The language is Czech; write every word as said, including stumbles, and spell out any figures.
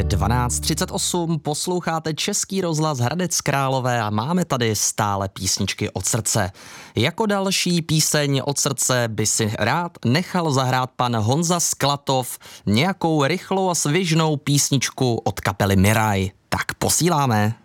Je dvanáct třicet osm, posloucháte Český rozhlas Hradec Králové a máme tady stále písničky od srdce. Jako další píseň od srdce by si rád nechal zahrát pan Honza Sklatov nějakou rychlou a svižnou písničku od kapely Miraj. Tak posíláme.